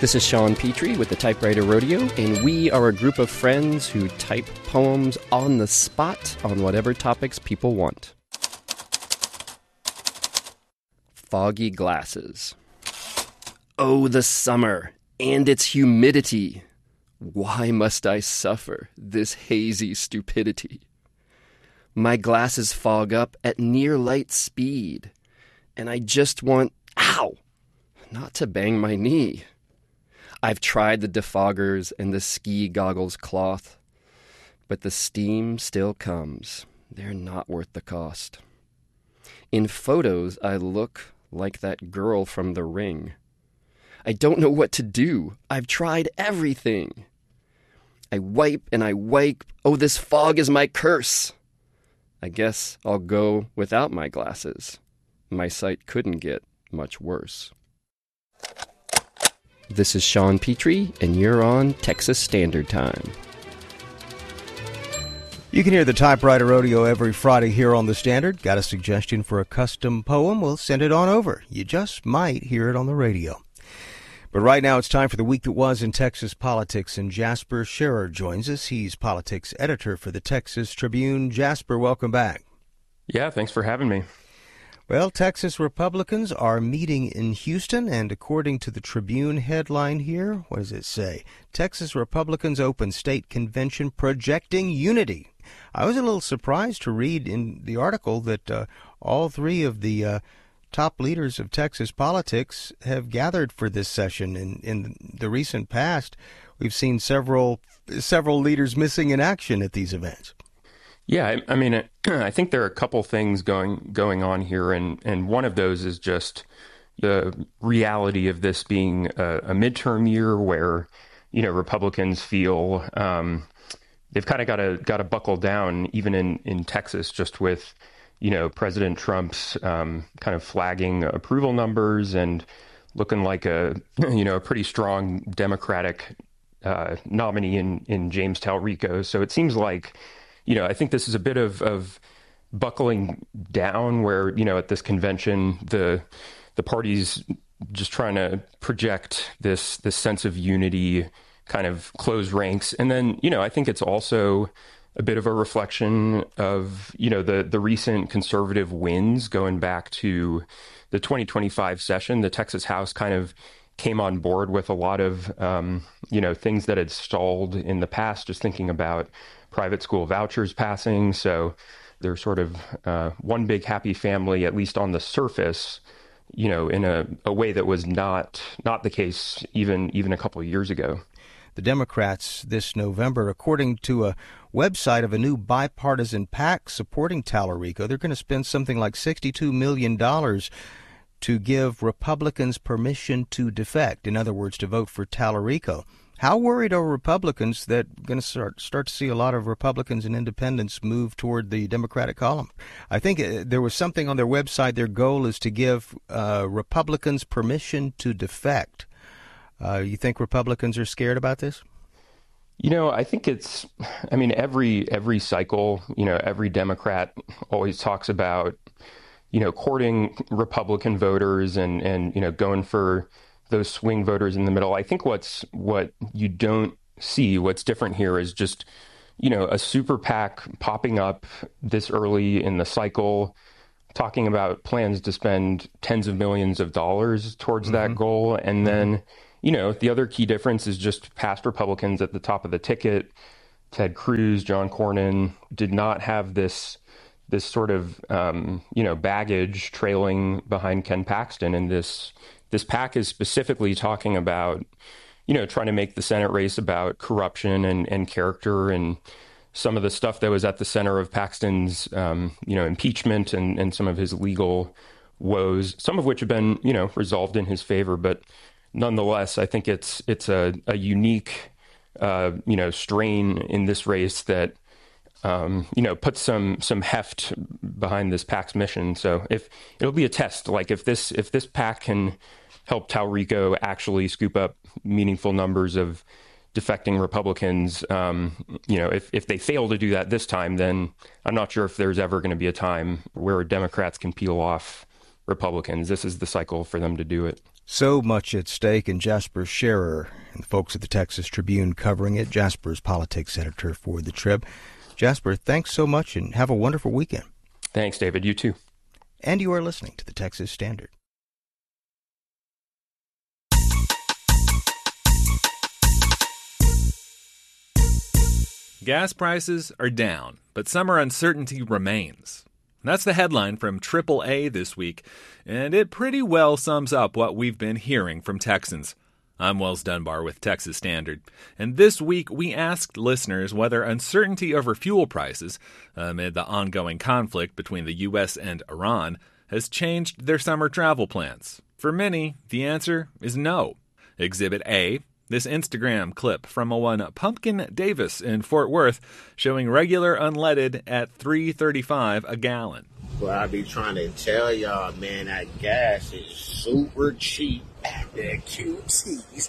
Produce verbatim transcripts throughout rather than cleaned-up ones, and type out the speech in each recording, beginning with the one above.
This is Sean Petrie with the Typewriter Rodeo, and we are a group of friends who type poems on the spot on whatever topics people want. Foggy glasses. Oh, the summer and its humidity. Why must I suffer this hazy stupidity? My glasses fog up at near light speed, and I just want, ow, not to bang my knee. I've tried the defoggers and the ski goggles cloth, but the steam still comes. They're not worth the cost. In photos, I look like that girl from The Ring. I don't know what to do. I've tried everything. I wipe and I wipe. Oh, this fog is my curse. I guess I'll go without my glasses. My sight couldn't get much worse. This is Sean Petrie, and you're on Texas Standard Time. You can hear the Typewriter Rodeo every Friday here on the Standard. Got a suggestion for a custom poem? Well, send it on over. You just might hear it on the radio. But right now it's time for the week that was in Texas politics, and Jasper Scherer joins us. He's politics editor for the Texas Tribune. Jasper, welcome back. Yeah, thanks for having me. Well, Texas Republicans are meeting in Houston, and according to the Tribune headline here, what does it say? Texas Republicans open state convention projecting unity. I was a little surprised to read in the article that uh, all three of the uh, top leaders of Texas politics have gathered for this session. In, in the recent past, we've seen several several leaders missing in action at these events. Yeah, I, I mean, I think there are a couple things going going on here, and, and one of those is just the reality of this being a, a midterm year where, you know, Republicans feel um, they've kind of got to got to buckle down, even in, in Texas, just with, you know, President Trump's um, kind of flagging approval numbers and looking like a, you know, a pretty strong Democratic uh, nominee in, in James Talrico. So it seems like, you know, I think this is a bit of, of buckling down where, you know, at this convention, the the party's just trying to project this this sense of unity, kind of close ranks. And then, you know, I think it's also a bit of a reflection of, you know, the, the recent conservative wins going back to the twenty twenty-five session. The Texas House kind of came on board with a lot of, um, you know, things that had stalled in the past, just thinking about private school vouchers passing. So they're sort of uh, one big happy family, at least on the surface, you know, in a, a way that was not not the case even even a couple of years ago. The Democrats this November, according to a website of a new bipartisan PAC supporting Talarico, they're going to spend something like sixty-two million dollars to give Republicans permission to defect. In other words, to vote for Talarico. How worried are Republicans that we're going to start start to see a lot of Republicans and independents move toward the Democratic column? I think uh, there was something on their website. Their goal is to give uh, Republicans permission to defect. Uh, you think Republicans are scared about this? You know, I think it's, I mean, every every cycle, you know, every Democrat always talks about, you know, courting Republican voters and, and you know, going for those swing voters in the middle. I think what's what you don't see, what's different here is just, you know, a super PAC popping up this early in the cycle, talking about plans to spend tens of millions of dollars towards mm-hmm. that goal. And then, you know, the other key difference is just past Republicans at the top of the ticket. Ted Cruz, John Cornyn did not have this this sort of, um, you know, baggage trailing behind Ken Paxton. And this This PAC is specifically talking about, you know, trying to make the Senate race about corruption and, and character and some of the stuff that was at the center of Paxton's, um, you know, impeachment and, and some of his legal woes, some of which have been, you know, resolved in his favor. But nonetheless, I think it's it's a, a unique, uh, you know, strain in this race that, Um, you know, put some some heft behind this PAC's mission. So if it'll be a test, like if this if this PAC can help Talrico actually scoop up meaningful numbers of defecting Republicans, um, you know, if, if they fail to do that this time, then I'm not sure if there's ever going to be a time where Democrats can peel off Republicans. This is the cycle for them to do it. So much at stake, and Jasper Scherer and the folks at the Texas Tribune covering it. Jasper's politics editor for the Trib. Jasper, thanks so much and have a wonderful weekend. Thanks, David. You too. And you are listening to the Texas Standard. Gas prices are down, but summer uncertainty remains. That's the headline from triple A this week, and it pretty well sums up what we've been hearing from Texans. I'm Wells Dunbar with Texas Standard, and this week we asked listeners whether uncertainty over fuel prices, amid the ongoing conflict between the U S and Iran, has changed their summer travel plans. For many, the answer is no. Exhibit A, this Instagram clip from a one Pumpkin Davis in Fort Worth showing regular unleaded at three thirty-five a gallon. Well, I be trying to tell y'all, man, that gas is super cheap at the Q Ts.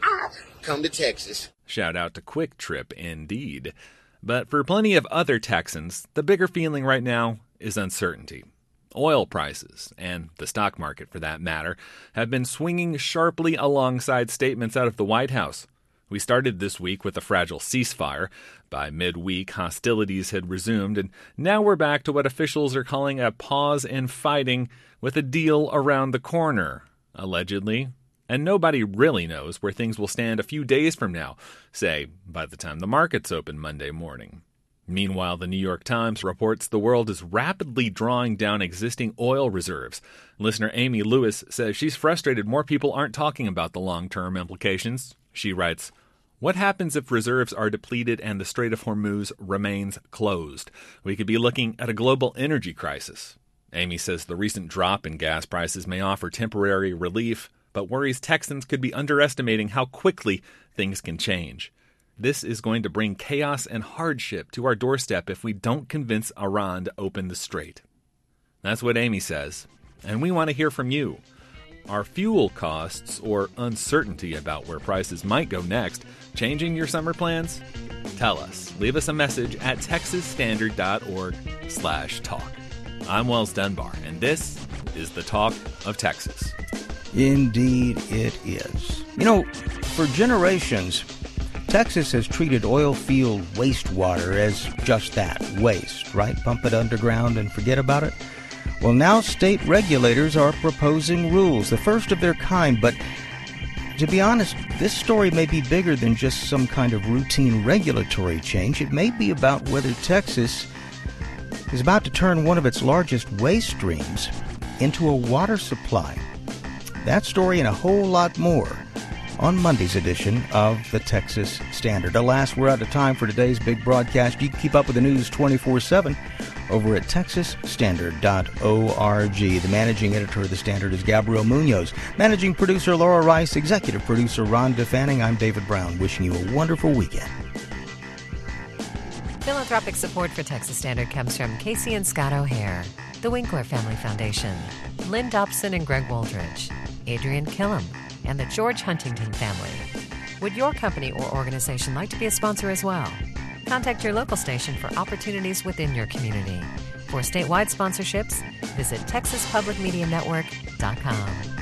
Come to Texas. Shout out to Quick Trip, indeed. But for plenty of other Texans, the bigger feeling right now is uncertainty. Oil prices, and the stock market for that matter, have been swinging sharply alongside statements out of the White House. We started this week with a fragile ceasefire. By midweek, hostilities had resumed, and now we're back to what officials are calling a pause in fighting with a deal around the corner, allegedly. And nobody really knows where things will stand a few days from now, say, by the time the markets open Monday morning. Meanwhile, the New York Times reports the world is rapidly drawing down existing oil reserves. Listener Amy Lewis says she's frustrated more people aren't talking about the long-term implications. She writes, "What happens if reserves are depleted and the Strait of Hormuz remains closed? We could be looking at a global energy crisis." Amy says the recent drop in gas prices may offer temporary relief, but worries Texans could be underestimating how quickly things can change. This is going to bring chaos and hardship to our doorstep if we don't convince Iran to open the strait. That's what Amy says, and we want to hear from you. Are fuel costs or uncertainty about where prices might go next changing your summer plans? Tell us. Leave us a message at texasstandard.org slash talk. I'm Wells Dunbar, and this is the Talk of Texas. Indeed it is. You know, for generations, Texas has treated oil field wastewater as just that, waste, right? Pump it underground and forget about it. Well, now state regulators are proposing rules, the first of their kind, but to be honest, this story may be bigger than just some kind of routine regulatory change. It may be about whether Texas is about to turn one of its largest waste streams into a water supply. That story and a whole lot more on Monday's edition of the Texas Standard. Alas, we're out of time for today's big broadcast. You can keep up with the news twenty-four seven over at texas standard dot org. The managing editor of the Standard is Gabriel Munoz. Managing producer Laura Rice. Executive producer Rhonda Fanning. I'm David Brown, wishing you a wonderful weekend. Philanthropic support for Texas Standard comes from Casey and Scott O'Hare, the Winkler Family Foundation, Lynn Dobson and Greg Wooldridge, Adrian Killam, and the George Huntington family. Would your company or organization like to be a sponsor as well? Contact your local station for opportunities within your community. For statewide sponsorships, visit texas public media network dot com.